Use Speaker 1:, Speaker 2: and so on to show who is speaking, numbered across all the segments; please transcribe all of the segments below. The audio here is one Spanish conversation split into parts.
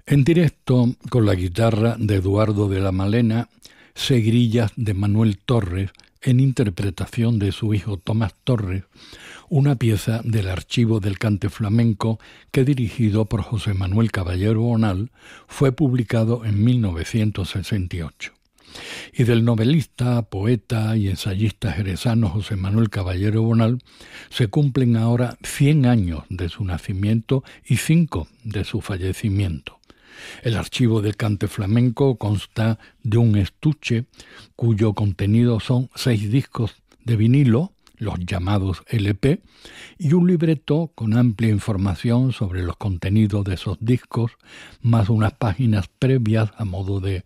Speaker 1: En directo con la guitarra de Eduardo de la Malena, Segrillas de Manuel Torres, en interpretación de su hijo Tomás Torres, una pieza del archivo del cante flamenco que, dirigido por José Manuel Caballero Bonal, fue publicado en 1968. Y del novelista, poeta y ensayista jerezano José Manuel Caballero Bonal se cumplen ahora 100 años de su nacimiento y 5 de su fallecimiento. El archivo del cante flamenco consta de un estuche cuyo contenido son 6 discos de vinilo, los llamados LP, y un libreto con amplia información sobre los contenidos de esos discos, más unas páginas previas a modo de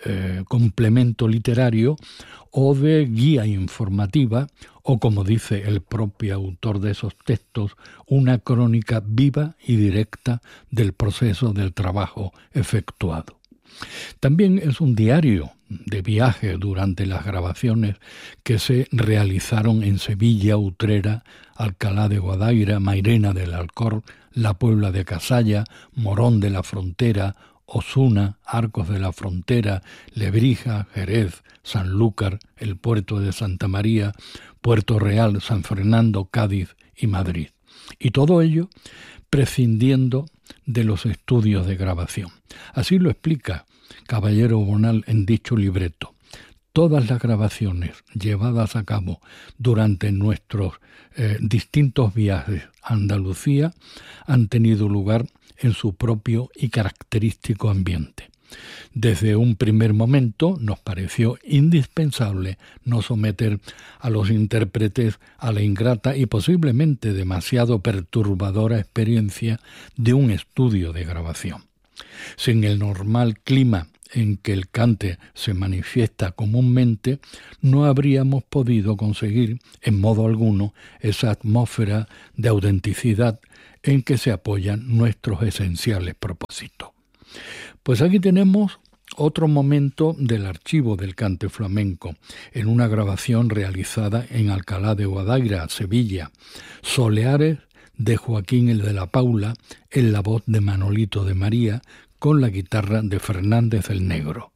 Speaker 1: complemento literario o de guía informativa, o como dice el propio autor de esos textos, una crónica viva y directa del proceso del trabajo efectuado. También es un diario de viaje durante las grabaciones que se realizaron en Sevilla, Utrera, Alcalá de Guadaira, Mairena del Alcor, La Puebla de Casalla, Morón de la Frontera, Osuna, Arcos de la Frontera, Lebrija, Jerez, Sanlúcar, el puerto de Santa María, Puerto Real, San Fernando, Cádiz y Madrid. Y todo ello prescindiendo de los estudios de grabación. Así lo explica Caballero Bonal en dicho libreto. Todas las grabaciones llevadas a cabo durante nuestros distintos viajes a Andalucía han tenido lugar en su propio y característico ambiente. Desde un primer momento nos pareció indispensable no someter a los intérpretes a la ingrata y posiblemente demasiado perturbadora experiencia de un estudio de grabación. Sin el normal clima en que el cante se manifiesta comúnmente, no habríamos podido conseguir en modo alguno esa atmósfera de autenticidad en que se apoyan nuestros esenciales propósitos. Pues aquí tenemos otro momento del archivo del cante flamenco, en una grabación realizada en Alcalá de Guadaira, Sevilla, Soleares de Joaquín el de la Paula, en la voz de Manolito de María, con la guitarra de Fernández el Negro.